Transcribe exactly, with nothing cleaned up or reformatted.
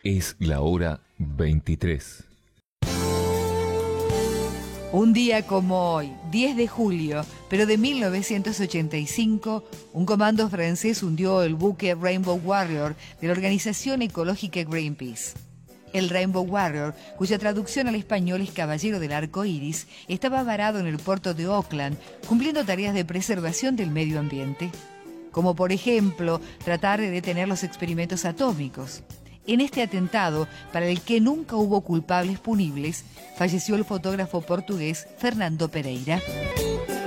Es la hora veintitrés. Un día como hoy, diez de julio, pero de mil novecientos ochenta y cinco, un comando francés hundió el buque Rainbow Warrior de la organización ecológica Greenpeace. El Rainbow Warrior, cuya traducción al español es Caballero del Arco Iris, estaba varado en el puerto de Auckland, cumpliendo tareas de preservación del medio ambiente, como por ejemplo tratar de detener los experimentos atómicos. En este atentado, para el que nunca hubo culpables punibles, falleció el fotógrafo portugués Fernando Pereira.